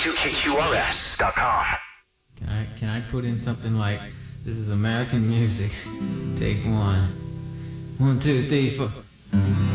922KQRS.com. Can I put in something like, this is American music, take one. 1, 2, 3, 4.